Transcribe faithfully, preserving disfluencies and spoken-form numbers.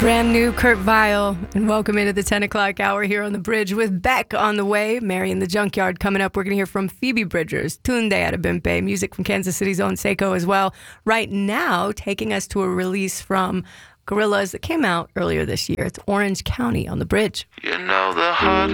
Brand new Kurt Vile, and welcome into the ten o'clock hour here on The Bridge with Beck on the way. Mary in the Junkyard coming up. We're going to hear from Phoebe Bridgers, Tunde Adebimpe, music from Kansas City's own Seiko as well. Right now, taking us to a release from Gorillaz that came out earlier this year. It's Orange County on The Bridge. You know the heart